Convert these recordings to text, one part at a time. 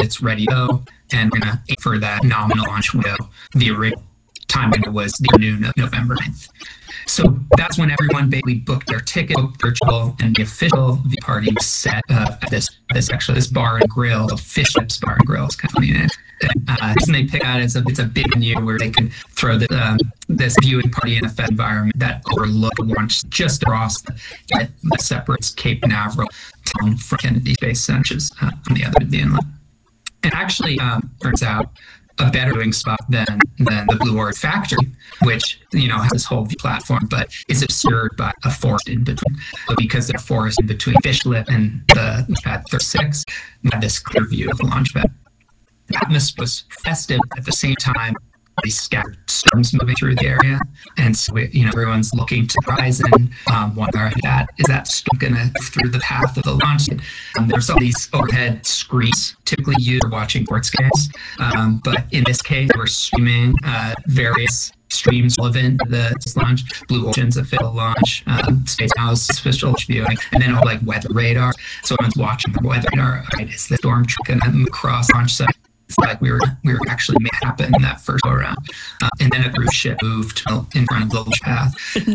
it's ready to go, and we're going to aim for that nominal launch window. The original time window was the noon of November 9th. So that's when everyone basically booked their ticket, booked virtual, and the official V party was set at this bar and grill, Fish Lips Bar and Grill. It's kind of funny name. The reason they pick out is it's a big venue where they can throw this viewing party in a fed environment that overlook launch just across that separates Cape Canaveral town from Kennedy Space Center, which is on the other end of the inlet. It actually turns out a better viewing spot than the Blue Origin factory, which has this whole platform, but is obscured by a forest in between. So because there's a forest in between Fish Lip and the Launchpad 36, we had this clear view of the Launchpad. The atmosphere was festive at the same time. These scattered storms moving through the area, and so everyone's looking to the horizon, wondering is that storm going to move through the path of the launch? There's all these overhead screens typically used for watching sports games, but in this case, we're streaming various streams relevant to the launch, Blue Origin's official launch, Space House official launch viewing, and then all weather radar. So everyone's watching the weather radar. Right, is the storm going to move across launch site? It's like we were actually made happen in that first go around, and then a cruise ship moved in front of the launch path,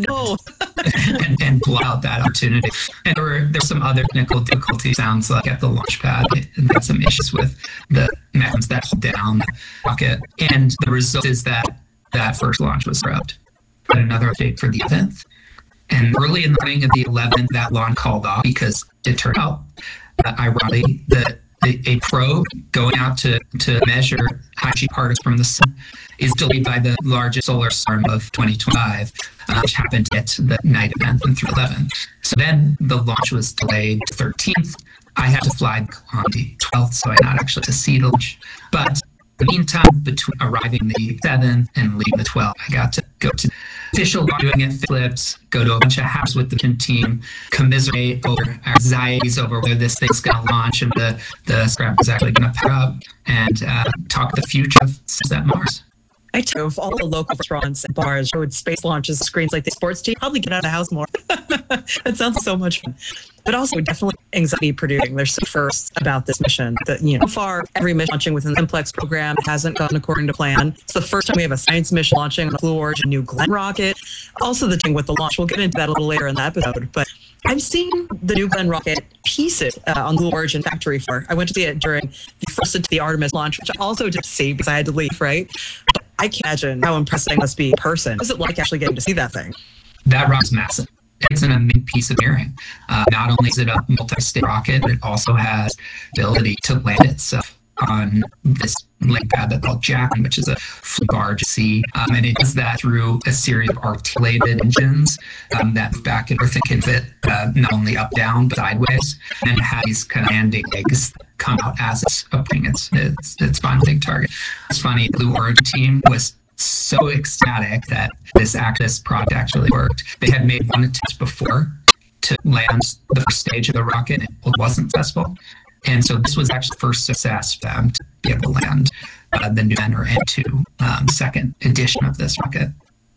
and blew out that opportunity. And there were some other technical difficulties. Sounds like at the launch pad, and had some issues with the mechanisms that hold down the rocket. And the result is that first launch was scrubbed. But another update for the 11th, and early in the morning of the 11th, that launch called off because it turned out, ironically, that a probe going out to measure high-energy particles from the sun is delayed by the largest solar storm of 2025, which happened at the night event and through 11. So then the launch was delayed to 13th. I had to fly on the 12th, so I not actually to see the launch. But in the meantime, between arriving the 7th and leaving the 12th, I got to go to official viewing at Fish Lips, go to a bunch of houses with the team, commiserate over our anxieties over whether this thing's going to launch and the scrap is actually going to pair up, and talk the future of Sunset Mars. I too, of all the local restaurants and bars showed space launches, screens like the sports team, probably get out of the house more. That sounds so much fun. But also definitely anxiety producing. There's some firsts about this mission that, so far, every mission launching within the Simplex program hasn't gone according to plan. It's the first time we have a science mission launching on the Blue Origin New Glenn rocket. Also the thing with the launch, we'll get into that a little later in the episode, but I've seen the New Glenn rocket pieces on Blue Origin factory floor. I went to see it during the first into the Artemis launch, which I also did see because I had to leave, right? But I can't imagine how impressive it must be in person. What was it like actually getting to see that thing? That rocket's massive. It's an amazing piece of engineering. Not only is it a multi-stage rocket, but it also has the ability to land itself on this landing pad that's called Jackson, which is a barge at sea. And it does that through a series of articulated engines that move back and forth and can fit not only up, down, but sideways, and have these kind of landing legs that come out as it's approaching its final big target. It's funny, the Blue Origin team was so ecstatic that this project actually worked. They had made one attempt before to land the first stage of the rocket, and it wasn't successful. And so this was actually the first success for them to be able to land the New Glenn or N2 second edition of this rocket.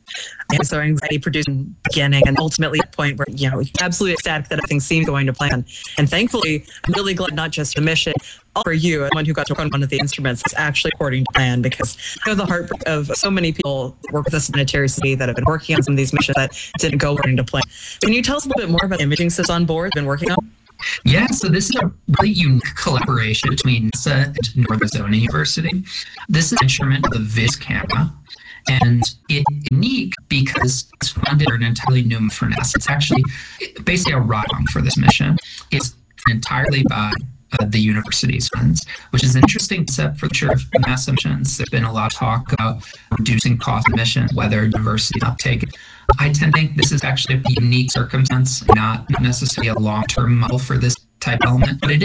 And so anxiety producing beginning and ultimately a point where, absolutely ecstatic that everything seemed going to plan. And thankfully, I'm really glad not just the mission, all for you, and one who got to work on one of the instruments is actually according to plan, because the heartbreak of so many people work with us in Planetary City that have been working on some of these missions that didn't go according to plan. Can you tell us a little bit more about the imaging systems on board been working on? Yeah, so this is a really unique collaboration between NASA and Northern Arizona University. This is an instrument with a VIS camera, and it's unique because it's funded an entirely new for NASA. It's actually basically a ride-on for this mission. It's entirely by the university's funds, which is an interesting concept for the future of NASA missions. There's been a lot of talk about reducing cost of missions, whether universities uptake it. I tend to think this is actually a unique circumstance, not necessarily a long-term model for this type of element, but it